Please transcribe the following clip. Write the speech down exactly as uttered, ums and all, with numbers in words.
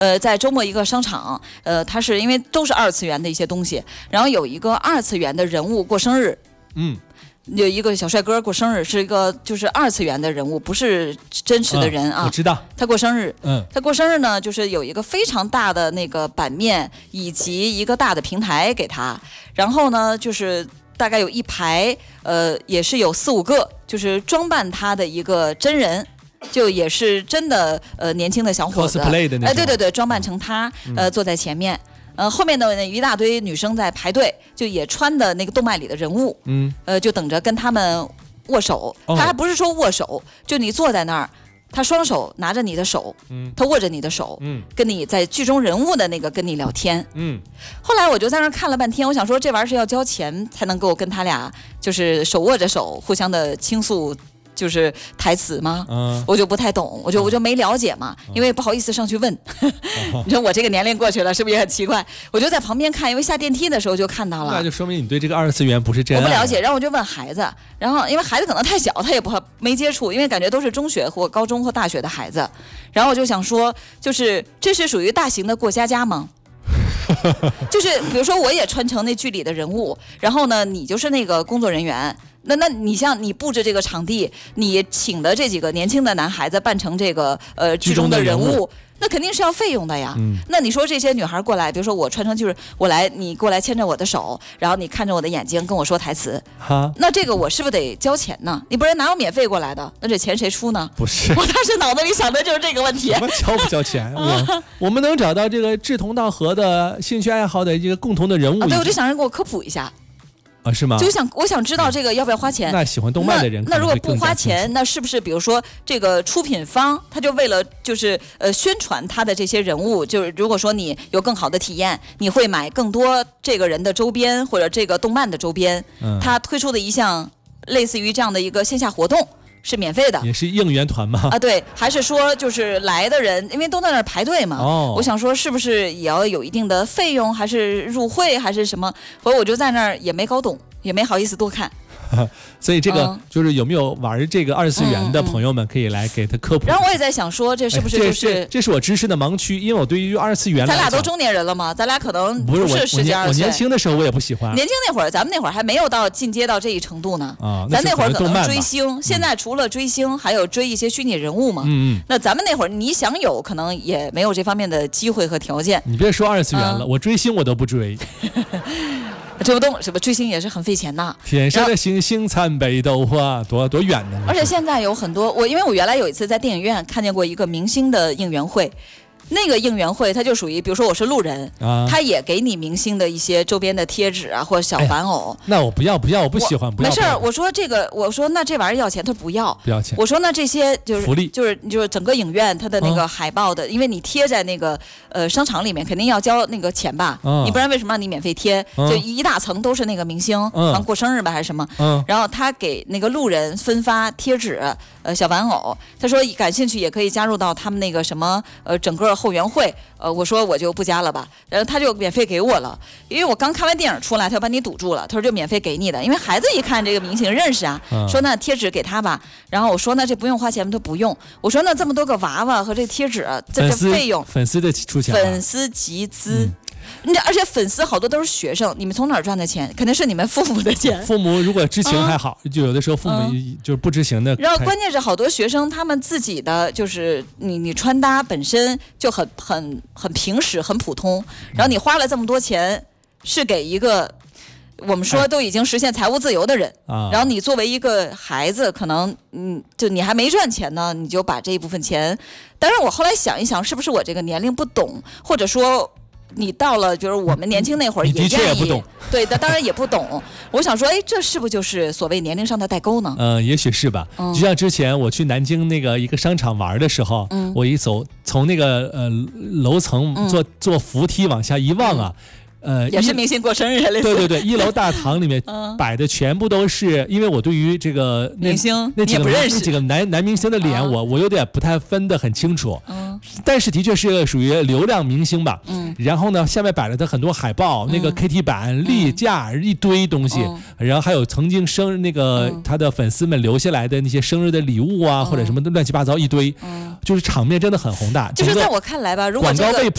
呃，在周末一个商场，呃，它是因为都是二次元的一些东西，然后有一个二次元的人物过生日， 嗯。 有一个小帅哥过生日，是一个就是二次元的人物，不是真实的人啊。 嗯、我知道， 他过生日， 嗯， 他过生日呢，就是有一个非常大的那个版面，以及一个大的平台给他，然后呢，就是大概有一排，呃，也是有四五个，就是装扮他的一个真人。就也是真的，呃，年轻的小伙子 cosplay 的那种， 哎，对对对，装扮成他，呃，坐在前面。呃，后面的一大堆女生在排队，就也穿的那个动漫里的人物， 嗯， 呃，就等着跟他们握手。 哦、 他还不是说握手，就你坐在那儿，他双手拿着你的手， 嗯， 他握着你的手， 嗯， 跟你在剧中人物的那个跟你聊天， 嗯。 后来我就在那儿看了半天，我想说这玩意儿是要交钱才能够跟他俩就是手握着手，互相的倾诉。就是台词吗？ 嗯， 我就不太懂，我就我就没了解嘛，因为不好意思上去问。你说我这个年龄过去了，是不是也很奇怪？我就在旁边看，因为下电梯的时候就看到了。 那就说明你对这个二次元不是真爱。 我不了解，然后我就问孩子，然后因为孩子可能太小，他也不没接触，因为感觉都是中学或高中或大学的孩子。然后我就想说，就是这是属于大型的过家家吗？就是比如说，我也穿成那剧里的人物，然后呢，你就是那个工作人员。那那你像你布置这个场地，你请的这几个年轻的男孩子扮成这个呃剧中的人物，人物那肯定是要费用的呀。 嗯、 那你说这些女孩过来，比如说我穿成就是我来，你过来牵着我的手，然后你看着我的眼睛跟我说台词， 哈， 那这个我是不是得交钱呢？你不然哪有免费过来的？那这钱谁出呢？ 不是， 我当时脑子里想的就是这个问题。 什么交不交钱？我我们能找到这个志同道合的兴趣爱好的一个共同的人物。 啊、对，我就想人给我科普一下。 啊，是吗？ 就想我想知道这个要不要花钱。 那喜欢动漫的人那，那如果不花钱，那是不是比如说这个出品方他就为了就是呃宣传他的这些人物，就是如果说你有更好的体验，你会买更多这个人的周边或者这个动漫的周边， 嗯、 他推出的一项类似于这样的一个线下活动。是免费的， 也是应援团吗？ 啊，对，还是说就是来的人，因为都在那儿排队嘛。 哦， 我想说是不是也要有一定的费用，还是入会，还是什么？所以我就在那儿也没搞懂，也没好意思多看。 所以这个就是有没有玩这个二次元的朋友们可以来给他科普。 然后我也在想说，这是不是就是、哎、 这, 这, 这是我知识的盲区，因为我对于二次元， 咱俩都中年人了吗？咱俩可能不是十几二岁。 我年轻的时候我也不喜欢， 年轻那会儿，咱们那会儿还没有到进阶到这一程度呢。 啊， 咱那会儿可能追星， 嗯、 现在除了追星，还有追一些虚拟人物嘛。 嗯嗯。 那咱们那会儿，你想有，可能也没有这方面的机会和条件。 你别说二次元了，嗯、我追星我都不追。 追不动，什么追星也是很费钱呐。 天上的星星参北斗啊，多多远呢！ 而且现在有很多，我因为我原来有一次在电影院看见过一个明星的应援会。那个应援会，它就属于，比如说我是路人，啊，他也给你明星的一些周边的贴纸啊，或者小玩偶。 哎、那我不要，不要，我不喜欢，不要。 没事，我说这个，我说那这玩意儿要钱，他不要， 不要钱。 我说那这些就是福利， 就是就是整个影院它的那个海报的，嗯、因为你贴在那个呃商场里面，肯定要交那个钱吧？嗯、你不然为什么让你免费贴？嗯、就一大层都是那个明星，嗯，过生日吧还是什么？嗯，然后他给那个路人分发贴纸，呃，小玩偶。他说感兴趣也可以加入到他们那个什么呃整个后援会。呃，我说我就不加了吧，然后他就免费给我了，因为我刚看完电影出来，他就把你堵住了，他说就免费给你的，因为孩子一看这个明星认识啊，嗯、说那贴纸给他吧，然后我说那这不用花钱吗？他不用，我说那这么多个娃娃和这贴纸，这这费用， 粉丝的出钱， 粉丝集资。嗯你而且粉丝好多都是学生，你们从哪儿赚的钱？肯定是你们父母的钱。 父母如果知情还好，嗯、就有的时候父母就是不知情的。 然后关键是好多学生他们自己的就是你你穿搭本身就很很很平时很普通，然后你花了这么多钱是给一个我们说都已经实现财务自由的人，哎、然后你作为一个孩子，可能嗯就你还没赚钱呢，你就把这一部分钱。但是我后来想一想，是不是我这个年龄不懂，或者说。你到了就是我们年轻那会儿也愿意， 你的确也不懂， 对的，当然也不懂。我想说，哎，这是不是就是所谓年龄上的代沟呢？ 嗯、呃，也许是吧。嗯、就像之前我去南京那个一个商场玩的时候，嗯、我一走从那个呃楼层坐、嗯、坐扶梯往下一望啊。嗯呃， 也是明星过生日，类似对对对，一楼大堂里面摆的全部都是，因为我对于这个明星那几个那几个男男明星的脸，我我有点不太分得很清楚，嗯，但是的确是属于流量明星吧，嗯，然后呢，下面摆了的很多海报，那个 K T 板、立架一堆东西，然后还有曾经生那个他的粉丝们留下来的那些生日的礼物啊，或者什么的乱七八糟一堆，就是场面真的很宏大， 就是在我看来吧，如果这个